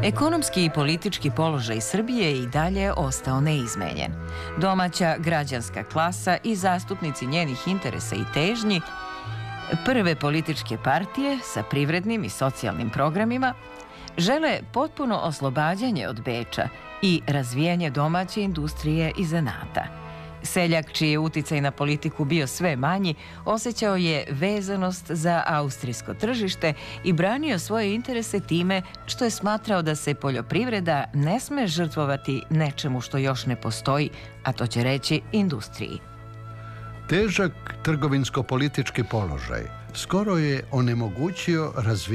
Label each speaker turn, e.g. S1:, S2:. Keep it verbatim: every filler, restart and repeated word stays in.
S1: Ekonomski i politički položaj Srbije je i dalje ostao neizmenjen. Domaća građanska klasa i zastupnici njenih interesa i težnji, prve političke partije sa privrednim i socijalnim programima, žele potpuno oslobađanje od Beča i razvijanje domaće industrije i zanata. Seljak, čiji je uticaj na politiku bio sve manji, osjećao je vezanost za austrijsko tržište i branio svoje interese time što je smatrao da se poljoprivreda ne sme žrtvovati nečemu što još ne postoji, a to će reći industriji.
S2: Težak trgovinsko-politički položaj skoro je onemogućio razvijanje